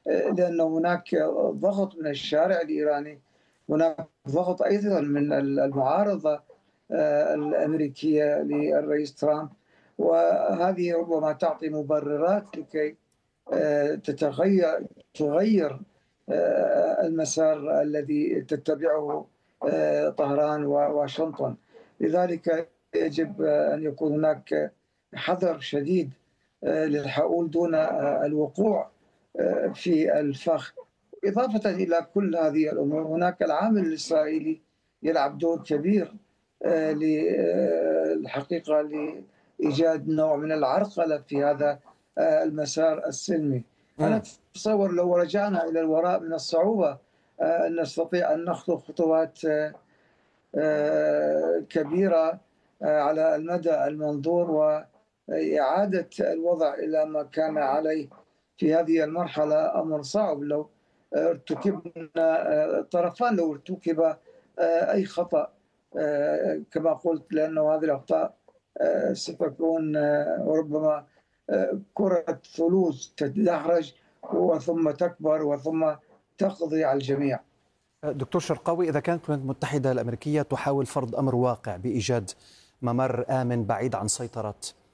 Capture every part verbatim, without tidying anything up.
لأن هناك ضغط من الشارع الإيراني، هناك ضغط أيضا من المعارضة الأمريكية للرئيس ترامب، وهذه ربما تعطي مبررات لكي تتغير تغير المسار الذي تتبعه طهران وواشنطن. لذلك يجب أن يكون هناك حذر شديد للحؤول دون الوقوع في الفخ. إضافة إلى كل هذه الأمور، هناك العامل الإسرائيلي يلعب دور كبير الحقيقة لإيجاد نوع من العرقلة في هذا المسار السلمي. أنا أتصور لو رجعنا إلى الوراء من الصعوبة أن نستطيع أن نخطو خطوات كبيرة على المدى المنظور، وإعادة الوضع إلى ما كان عليه في هذه المرحلة أمر صعب. لو ارتكبنا الطرفان لو ارتكب أي خطأ كما قلت، لأنه هذه الأخطاء ستكون ربما كرة ثلوج تتدحرج وثم تكبر وثم تقضي على الجميع. دكتور شرقاوي، إذا كانت الولايات المتحدة الأمريكية تحاول فرض أمر واقع بإيجاد ممر آمن بعيد عن سيطرة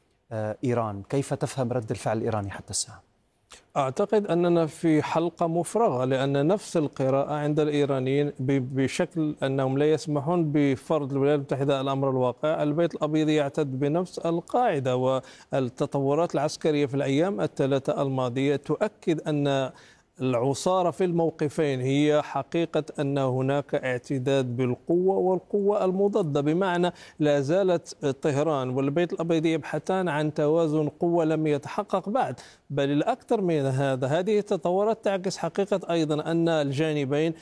إيران، كيف تفهم رد الفعل الإيراني حتى الساعة؟ أعتقد أننا في حلقة مفرغة، لأن نفس القراءة عند الإيرانيين بشكل أنهم لا يسمحون بفرض الولايات المتحدة الأمر الواقع. البيت الأبيض يعتد بنفس القاعدة، والتطورات العسكرية في الأيام الثلاثة الماضية تؤكد أن العصارة في الموقفين هي حقيقة أن هناك اعتداد بالقوة والقوة المضادة، بمعنى لا زالت طهران والبيت الأبيض يبحثان عن توازن قوة لم يتحقق بعد. بل الأكثر من هذا، هذه التطورات تعكس حقيقة أيضا أن الجانبين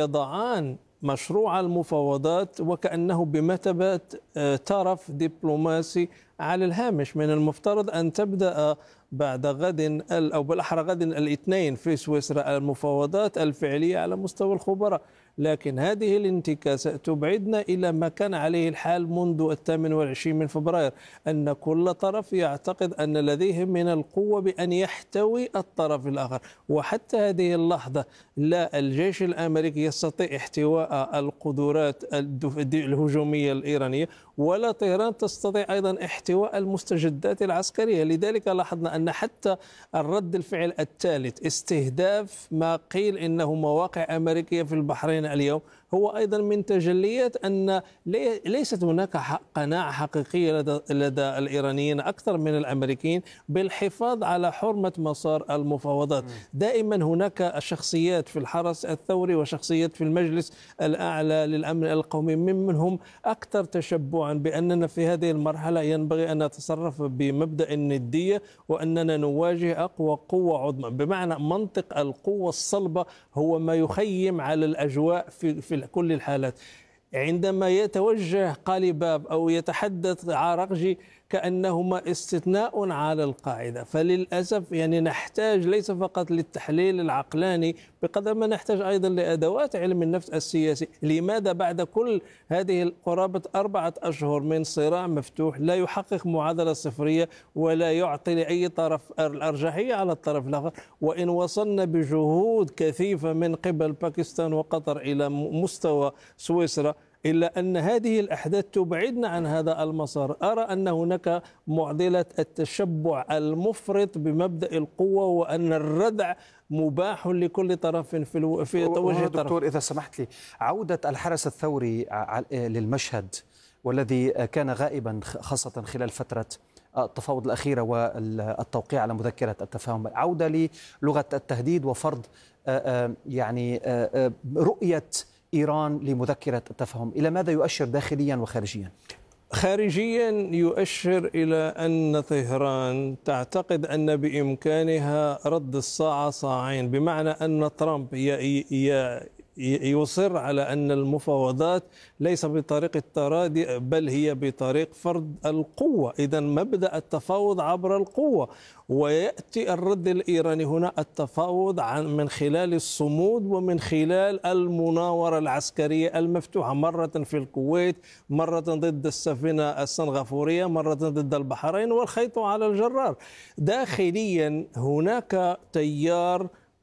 يضعان مشروع المفاوضات وكأنه بمثابة طرف دبلوماسي على الهامش. من المفترض أن تبدأ بعد غد أو بالأحرى غد الاثنين في سويسرا المفاوضات الفعلية على مستوى الخبراء، لكن هذه الانتكاسة تبعدنا إلى ما كان عليه الحال منذ الثامن والعشرين من فبراير، أن كل طرف يعتقد أن لديه من القوة بأن يحتوي الطرف الآخر. وحتى هذه اللحظة لا الجيش الأمريكي يستطيع احتواء القدرات الهجومية الإيرانية، ولا طهران تستطيع أيضا احتواء المستجدات العسكرية. لذلك لاحظنا أن حتى الرد الفعل الثالث استهداف ما قيل إنه مواقع أمريكية في البحرين اليوم هو أيضا من تجليات أن ليست هناك قناعة حقيقية لدى, لدى الإيرانيين أكثر من الأمريكيين بالحفاظ على حرمة مسار المفاوضات. دائما هناك شخصيات في الحرس الثوري وشخصيات في المجلس الأعلى للأمن القومي ممن أكثر تشبعا بأننا في هذه المرحلة ينبغي أن نتصرف بمبدأ الندية وأننا نواجه أقوى قوة عظمى، بمعنى منطق القوة الصلبة هو ما يخيم على الأجواء في, في كل الحالات. عندما يتوجه قالباب أو يتحدث عراقجي كأنهما استثناء على القاعدة. فللأسف يعني نحتاج ليس فقط للتحليل العقلاني بقدر ما نحتاج أيضا لأدوات علم النفس السياسي. لماذا بعد كل هذه قرابة أربعة أشهر من صراع مفتوح لا يحقق معادلة صفرية ولا يعطي لأي طرف الأرجحية على الطرف الآخر؟ وإن وصلنا بجهود كثيفة من قبل باكستان وقطر إلى مستوى سويسرا، إلا أن هذه الأحداث تبعدنا عن هذا المسار. أرى أن هناك معضلة التشبع المفرط بمبدأ القوة، وأن الردع مباح لكل طرف في, الو... في توجه طرف. دكتور إذا سمحت لي، عودة الحرس الثوري للمشهد والذي كان غائبا خاصة خلال فترة التفاوض الأخيرة والتوقيع على مذكرة التفاهم، عودة للغة التهديد وفرض يعني رؤية إيران لمذكرة التفاهم، إلى ماذا يؤشر داخليا وخارجيا؟ خارجيا يؤشر إلى أن طهران تعتقد أن بإمكانها رد الصاع صاعين، بمعنى أن ترامب يصر على أن المفاوضات ليس بطريق التراضي بل هي بطريق فرض القوة، إذا مبدأ التفاوض عبر القوة. ويأتي الرد الإيراني هنا التفاوض عن من خلال الصمود ومن خلال المناورة العسكرية المفتوحة، مرة في الكويت، مرة ضد السفينة السنغافورية، مرة ضد البحرين، والخيط على الجرار. داخليا هناك تيار